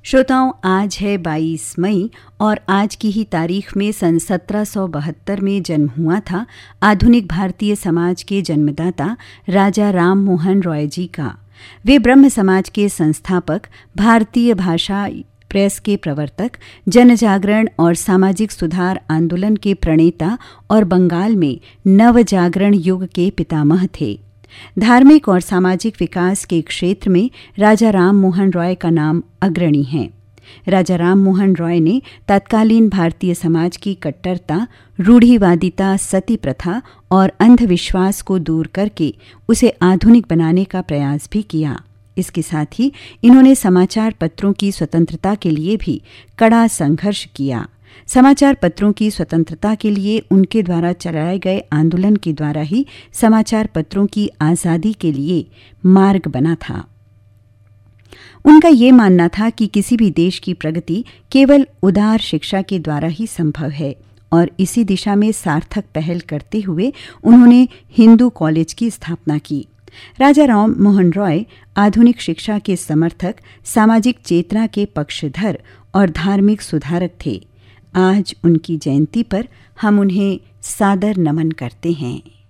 श्रोताओं, आज है 22 मई और आज की ही तारीख में सन 1772 में जन्म हुआ था आधुनिक भारतीय समाज के जन्मदाता राजा राम मोहन रॉय जी का। वे ब्रह्म समाज के संस्थापक, भारतीय भाषा प्रेस के प्रवर्तक, जनजागरण और सामाजिक सुधार आंदोलन के प्रणेता और बंगाल में नवजागरण युग के पितामह थे। धार्मिक और सामाजिक विकास के क्षेत्र में राजा राम मोहन रॉय का नाम अग्रणी है। राजा राम मोहन रॉय ने तत्कालीन भारतीय समाज की कट्टरता, रूढ़िवादिता, सती प्रथा और अंधविश्वास को दूर करके उसे आधुनिक बनाने का प्रयास भी किया। इसके साथ ही इन्होंने समाचार पत्रों की स्वतंत्रता के लिए भी कड़ा संघर्ष किया। समाचार पत्रों की स्वतंत्रता के लिए उनके द्वारा चलाए गए आंदोलन के द्वारा ही समाचार पत्रों की आज़ादी के लिए मार्ग बना था। उनका ये मानना था कि किसी भी देश की प्रगति केवल उदार शिक्षा के द्वारा ही संभव है और इसी दिशा में सार्थक पहल करते हुए उन्होंने हिंदू कॉलेज की स्थापना की। राजा राम मोहन रॉय आधुनिक शिक्षा के समर्थक, सामाजिक चेतना के पक्षधर और धार्मिक सुधारक थे। आज उनकी जयंती पर हम उन्हें सादर नमन करते हैं।